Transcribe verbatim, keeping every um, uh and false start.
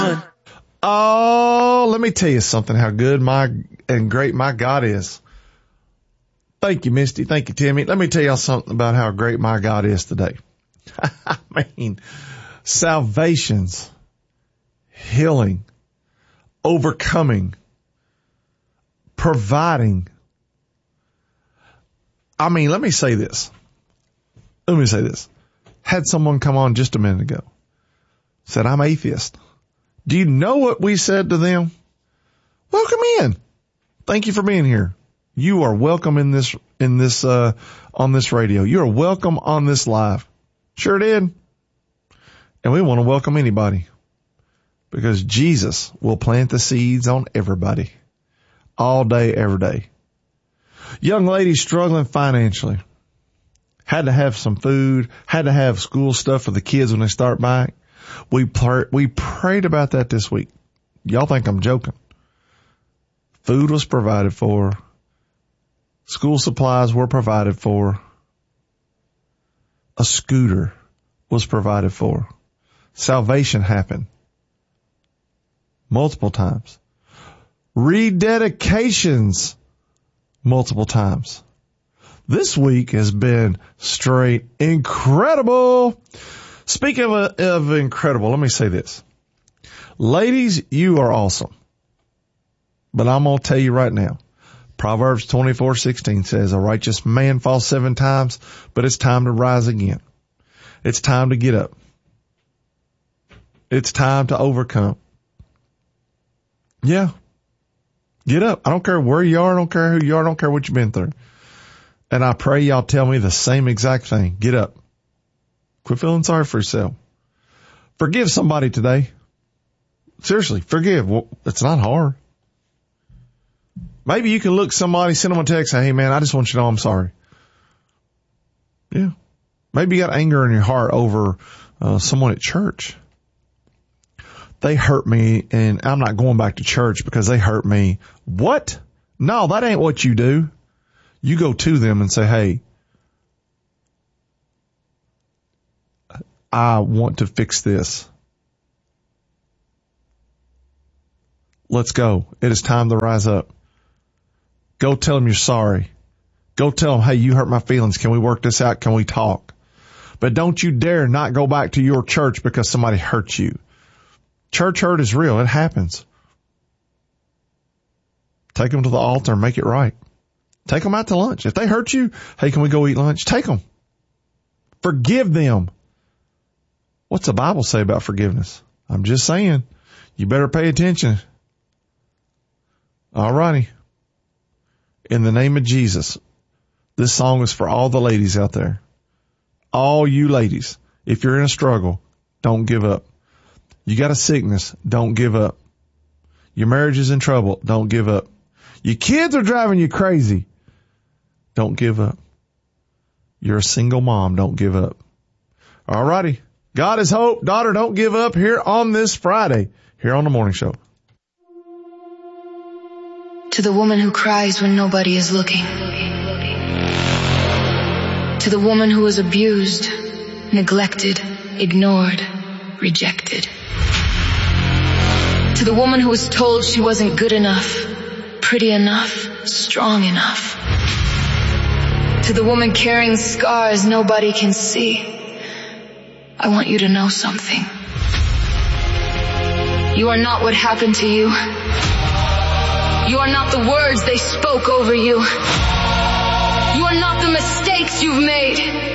Oh, let me tell you something, how good my and great my God is. Thank you, Misty. Thank you, Timmy. Let me tell y'all something about how great my God is today. I mean, salvations, healing, overcoming, providing. I mean, let me say this. Let me say this. Had someone come on just a minute ago, said, I'm atheist. Do you know what we said to them? Welcome in. Thank you for being here. You are welcome in this, in this, uh, on this radio. You are welcome on this live. Sure did. And we want to welcome anybody because Jesus will plant the seeds on everybody all day, every day. Young ladies struggling financially. Had to have some food, had to have school stuff for the kids when they start back. We pr- we prayed about that this week. Y'all think I'm joking. Food was provided for. School supplies were provided for. A scooter was provided for. Salvation happened multiple times. Rededications multiple times. This week has been straight incredible. Speaking of, of incredible, let me say this. Ladies, you are awesome. But I'm going to tell you right now, Proverbs twenty-four sixteen says, a righteous man falls seven times, but it's time to rise again. It's time to get up. It's time to overcome. Yeah. Get up. I don't care where you are. I don't care who you are. I don't care what you've been through. And I pray y'all tell me the same exact thing. Get up. Quit feeling sorry for yourself. Forgive somebody today. Seriously, forgive. Well, it's not hard. Maybe you can look somebody, send them a text, say, hey man, I just want you to know I'm sorry. Yeah. Maybe you got anger in your heart over uh, someone at church. They hurt me and I'm not going back to church because they hurt me. What? No, that ain't what you do. You go to them and say, hey, I want to fix this. Let's go. It is time to rise up. Go tell them you're sorry. Go tell them, hey, you hurt my feelings. Can we work this out? Can we talk? But don't you dare not go back to your church because somebody hurt you. Church hurt is real. It happens. Take them to the altar and make it right. Take them out to lunch. If they hurt you, hey, can we go eat lunch? Take them. Forgive them. What's the Bible say about forgiveness? I'm just saying. You better pay attention. All righty. In the name of Jesus, this song is for all the ladies out there. All you ladies, if you're in a struggle, don't give up. You got a sickness, don't give up. Your marriage is in trouble, don't give up. Your kids are driving you crazy, don't give up. You're a single mom, don't give up. All righty. God is hope. Daughter, don't give up here on this Friday, here on the Morning Show. To the woman who cries when nobody is looking. To the woman who was abused, neglected, ignored, rejected. To the woman who was told she wasn't good enough, pretty enough, strong enough. To the woman carrying scars nobody can see, I want you to know something. You are not what happened to you. You are not the words they spoke over you. You are not the mistakes you've made.